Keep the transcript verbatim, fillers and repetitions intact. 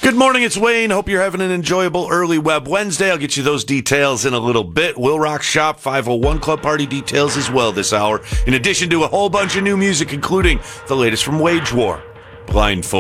Good morning, it's Wayne. Hope you're having an enjoyable early Web Wednesday. I'll get you those details in a little bit. Will Rock Shop five oh one Club Party details as well this hour, in addition to a whole bunch of new music, including the latest from Wage War, Blindfold.